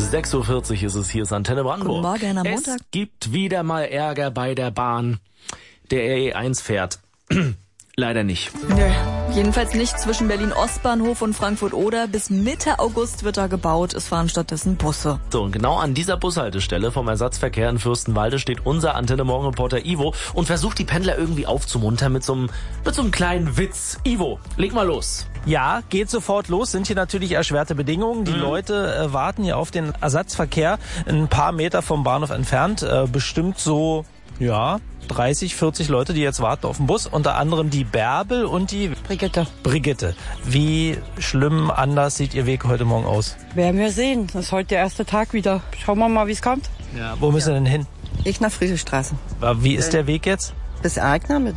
6:40 Uhr ist es, hier ist Antenne Brandenburg. Guten Morgen am Montag. Es gibt wieder mal Ärger bei der Bahn. Der RE1 fährt. Leider nicht. Nö, jedenfalls nicht zwischen Berlin-Ostbahnhof und Frankfurt-Oder. Bis Mitte August wird da gebaut. Es fahren stattdessen Busse. So, und genau an dieser Bushaltestelle vom Ersatzverkehr in Fürstenwalde steht unser Antenne-Morgen-Reporter Ivo und versucht die Pendler irgendwie aufzumuntern mit so einem kleinen Witz. Ivo, leg mal los. Ja, geht sofort los. Sind hier natürlich erschwerte Bedingungen. Die Leute warten hier auf den Ersatzverkehr ein paar Meter vom Bahnhof entfernt. Bestimmt so, 30, 40 Leute, die jetzt warten auf den Bus. Unter anderem die Bärbel und die Brigitte. Wie schlimm anders sieht Ihr Weg heute Morgen aus? Werden wir sehen. Das ist heute der erste Tag wieder. Schauen wir mal, wie es kommt. Ja, wo müssen wir denn hin? Ich nach Friedrichstraße. Wie ist der Weg jetzt? Bis Eigner mit